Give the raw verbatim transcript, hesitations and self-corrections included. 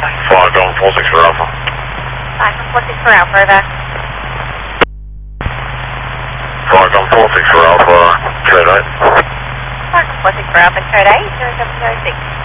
Falcon four six for Alpha. Falcon four six for Alpha, over. Falcon four six for Alpha, code eight. Falcon four six for Alpha, code eight, zero seven zero six.